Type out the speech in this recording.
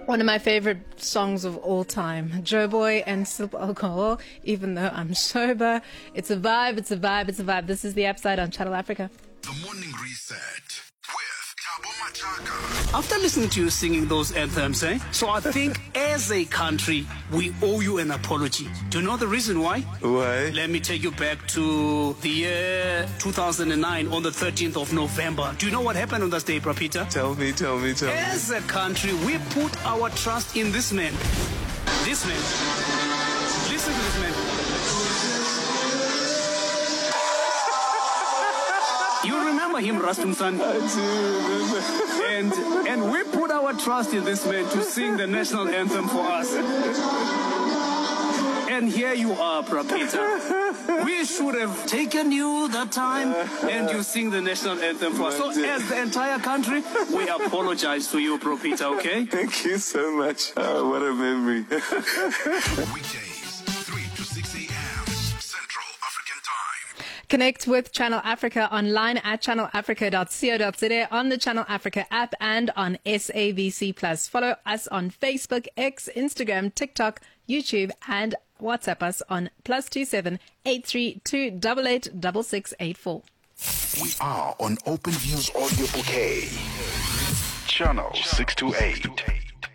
One of my favorite songs of all time, Joeboy and Sip Alcohol, even though I'm sober. It's a vibe, it's a vibe, it's a vibe. This is the Upside on Channel Africa. The Morning Reset with Thabo Machaka. After listening to you singing those anthems, so I think as a country, we owe you an apology. Do you know the reason why? Why? Let me take you back to the year 2009 on the 13th of November. Do you know what happened on that day, Prapita? Tell me. As a country, we put our trust in this man. This man. Listen to this man. You remember him, Rastumsan? I do remember. And we put our trust in this man to sing the national anthem for us. And here you are, Prapita. We should have taken you that time and you sing the national anthem for us. So as the entire country, we apologize to you, Prapita, okay? Thank you so much. Oh, what a memory. Weekdays, 3 to 6 a.m. Central African Time. Connect with Channel Africa online at channelafrica.co.za, on the Channel Africa app, and on SABC+. Follow us on Facebook, X, Instagram, TikTok, YouTube, and WhatsApp us on +27 832 88 6684. We are on Open Views Audio Bouquet. Channel 628.